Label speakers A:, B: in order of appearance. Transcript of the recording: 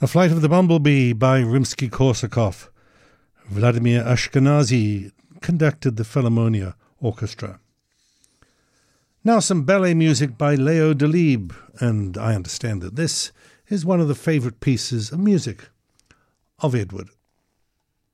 A: A Flight of the Bumblebee by Rimsky-Korsakov. Vladimir Ashkenazy conducted the Philharmonia Orchestra. Now some ballet music by Leo Delibes, and I understand that this is one of the favourite pieces of music of Edward